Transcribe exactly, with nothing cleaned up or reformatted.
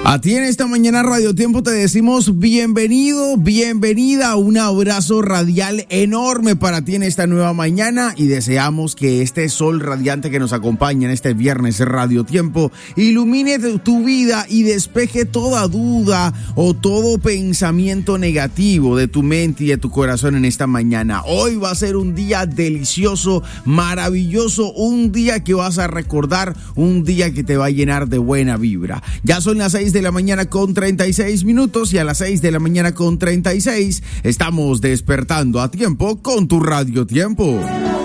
A ti en esta mañana Radio Tiempo te decimos bienvenido, bienvenida, un abrazo radial enorme para ti en esta nueva mañana y deseamos que este sol radiante que nos acompaña en este viernes Radio Tiempo ilumine tu vida y despeje toda duda o todo pensamiento negativo de tu mente y de tu corazón en esta mañana. Hoy va a ser un día delicioso, maravilloso, un día que vas a recordar, un día que te va a llenar de buena vibra. Ya son las seis de la mañana con treinta y seis minutos y a las seis de la mañana con treinta y seis estamos despertando a tiempo con tu Radio Tiempo.